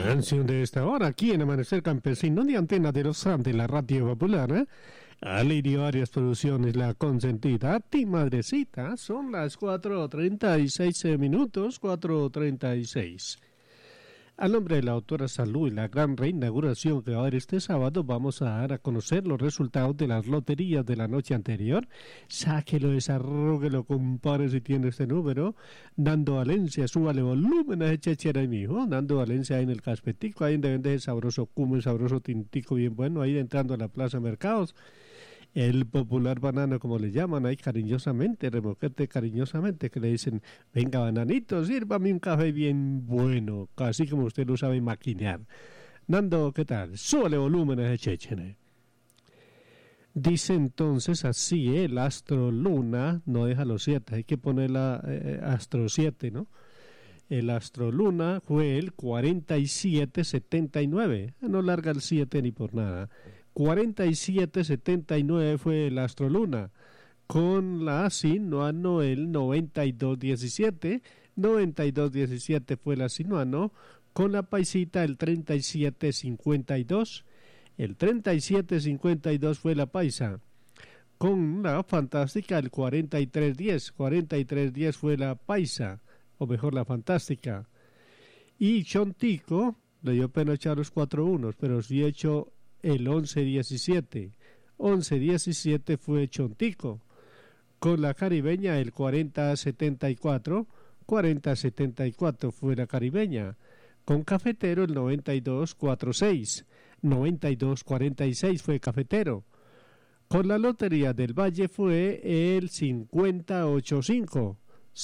Canción de esta hora aquí en Amanecer Campesino de Antena de los Andes, la Radio Popular. Alirio Arias Producciones, La Consentida. A ti, madrecita. Son las 4:36 minutos, 4:36. Al nombre de la autora Salud y la gran reinauguración que va a haber este sábado, vamos a dar a conocer los resultados de las loterías de la noche anterior. Sáquelo, desarróguelo, compadre, si tiene este número. Dando Valencia, súbale volumen a ese chechera ahí, mijo. Dando Valencia ahí en el Caspetico, ahí donde vende ese sabroso cumo, sabroso tintico bien bueno, ahí entrando a la Plaza Mercados. El popular banano, como le llaman ahí cariñosamente, remoquete cariñosamente, que le dicen, venga bananito, sírvame un café bien bueno, así como usted lo sabe maquinear. Nando, ¿qué tal? Súbale volumen a ese chechene. Dice entonces así, el Astro Luna, no deja los 7, hay que poner la Astro 7, ¿no? El Astro Luna fue el 4779, no larga el 7 ni por nada. 4779 fue el Astro Luna, con la sinuano el 9217, 9217 fue la sinuano, con la paisita el 3752, el 3752 fue la paisa, con la fantástica el 4310, 4310 fue la paisa, o mejor la fantástica, y Chontico, le dio pena echar los 4 unos, pero sí he hecho el 1117, 1117 fue Chontico, con la caribeña el 4074, 4074 fue la caribeña, con cafetero el 9246, 9246 fue cafetero, con la lotería del Valle fue el 5085,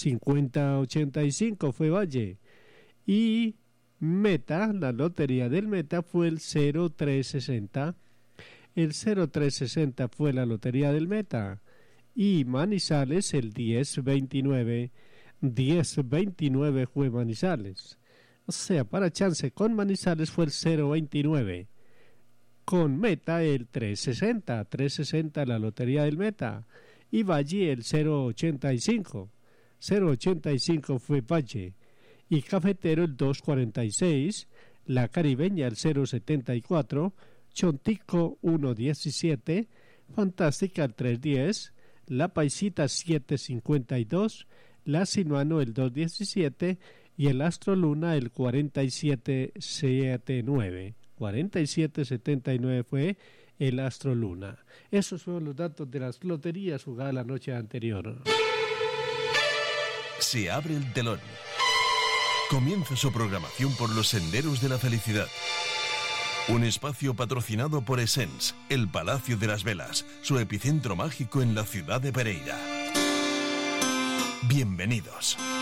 5085 fue Valle, y Meta, la lotería del Meta fue el 0360, el 0360 fue la lotería del Meta, y Manizales el 1029, 1029 fue Manizales, o sea, para chance con Manizales fue el 029, con Meta el 360, 360 la lotería del Meta, y Valle el 085, 085 fue Valle, y cafetero el 246, la caribeña el 074, Chontico 117, fantástica el 310, la paisita 752, la sinuano el 217 y el Astro Luna el 4779. 4779 fue el Astro Luna. Esos fueron los datos de las loterías jugadas la noche anterior. Se abre el telón. Comienza su programación por los senderos de la felicidad. Un espacio patrocinado por Essence, el Palacio de las Velas, su epicentro mágico en la ciudad de Pereira. Bienvenidos.